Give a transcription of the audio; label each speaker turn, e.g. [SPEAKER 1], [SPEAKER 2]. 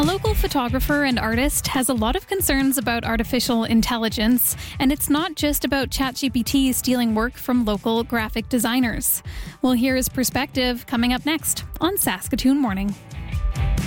[SPEAKER 1] A local photographer and artist has a lot of concerns about artificial intelligence, and it's not just about ChatGPT stealing work from local graphic designers. We'll hear his perspective coming up next on Saskatoon Morning.